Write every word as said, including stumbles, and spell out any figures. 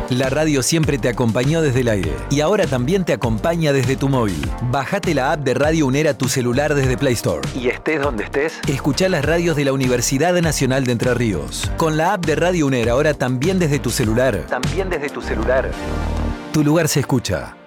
La radio siempre te acompañó desde el aire y ahora también te acompaña desde tu móvil. Bajate la app de Radio UNER a tu celular desde Play Store. Y estés donde estés, escuchá las radios de la Universidad Nacional de Entre Ríos. Con la app de Radio UNER ahora también desde tu celular. También desde tu celular. Tu lugar se escucha.